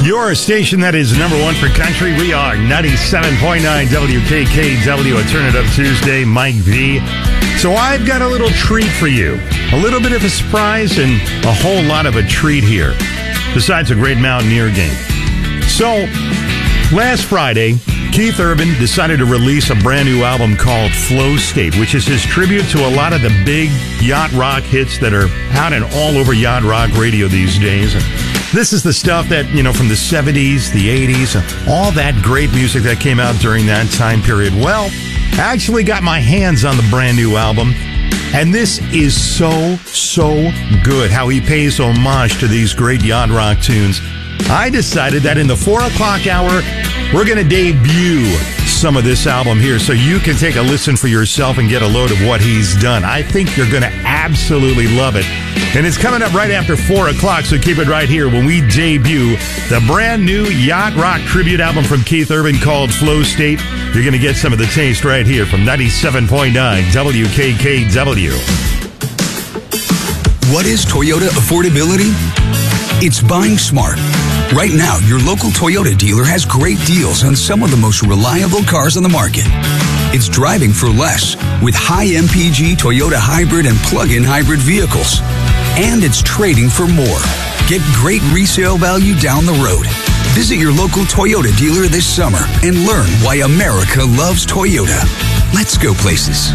Your station that is number one for country. We are 97.9 WKKW, a Turn It Up Tuesday, Mike V. So I've got a little treat for you. A little bit of a surprise and a whole lot of a treat here, besides a great Mountaineer game. So, last Friday, Keith Urban decided to release a brand new album called Flow State, which is his tribute to a lot of the big yacht rock hits that are out and all over yacht rock radio these days. This is the stuff that, from the 70s, the 80s, all that great music that came out during that time period. Well, I actually got my hands on the brand new album, and this is so good, how he pays homage to these great yacht rock tunes. I decided that in the 4 o'clock hour, we're going to debut some of this album here so you can take a listen for yourself and get a load of what he's done. I think you're going to absolutely love it. And it's coming up right after 4 o'clock, so keep it right here when we debut the brand new yacht rock tribute album from Keith Urban called Flow State. You're going to get some of the taste right here from 97.9 WKKW. What is Toyota affordability? It's buying smart. Right now, your local Toyota dealer has great deals on some of the most reliable cars on the market. It's driving for less with high MPG Toyota hybrid and plug-in hybrid vehicles. And it's trading for more. Get great resale value down the road. Visit your local Toyota dealer this summer and learn why America loves Toyota. Let's go places.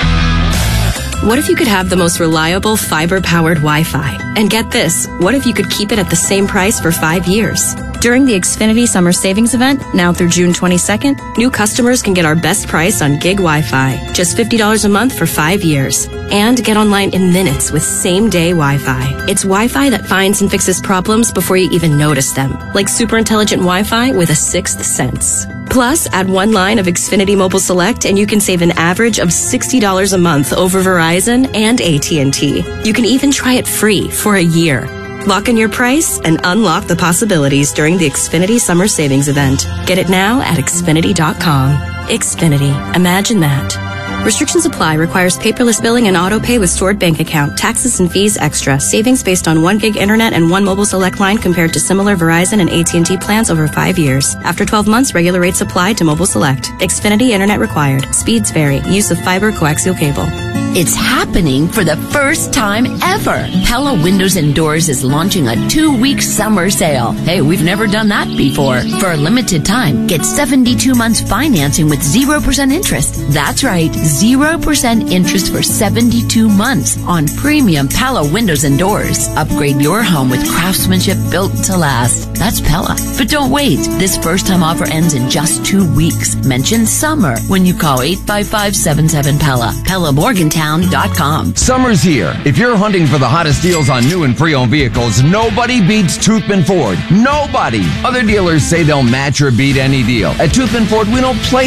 What if you could have the most reliable fiber-powered Wi-Fi? And get this, what if you could keep it at the same price for 5 years? During the Xfinity Summer Savings Event, now through June 22nd, new customers can get our best price on gig Wi-Fi, just $50 a month for 5 years. And get online in minutes with same-day Wi-Fi. It's Wi-Fi that finds and fixes problems before you even notice them, like super intelligent Wi-Fi with a sixth sense. Plus, add one line of Xfinity Mobile Select and you can save an average of $60 a month over Verizon and AT&T. You can even try it free for a year. Lock in your price and unlock the possibilities during the Xfinity Summer Savings Event. Get it now at Xfinity.com. Xfinity. Imagine that. Restrictions apply. Requires paperless billing and auto pay with stored bank account. Taxes and fees extra. Savings based on 1 gig internet and 1 mobile select line compared to similar Verizon and AT&T plans over 5 years. After 12 months, regular rates apply to mobile select. Xfinity internet required. Speeds vary. Use of fiber coaxial cable. It's happening for the first time ever. Pella Windows and Doors is launching a 2-week summer sale. Hey, we've never done that before. For a limited time, get 72 months financing with 0% interest. That's right, 0% interest for 72 months on premium Pella Windows and Doors. Upgrade your home with craftsmanship built to last. That's Pella. But don't wait. This first-time offer ends in just 2 weeks. Mention summer when you call 855-77-PELLA. PellaMorgantown.com. Summer's here. If you're hunting for the hottest deals on new and pre-owned vehicles, nobody beats Toothman Ford. Nobody. Other dealers say they'll match or beat any deal. At Toothman Ford, we don't play